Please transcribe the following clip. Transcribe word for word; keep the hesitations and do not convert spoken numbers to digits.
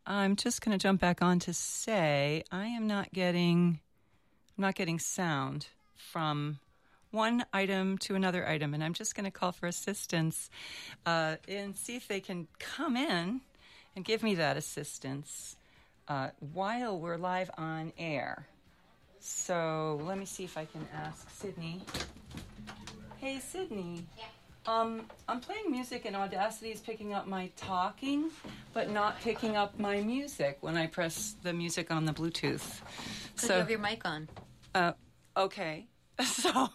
I'm just going to jump back on to say I am not getting, I'm not getting sound from one item to another item, and I'm just going to call for assistance uh, and see if they can come in and give me that assistance uh, while we're live on air. So let me see if I can ask Sydney. Hey, Sydney. Yeah. Um, I'm playing music and Audacity is picking up my talking, but not picking up my music when I press the music on the Bluetooth. So you have your mic on. Uh, okay. So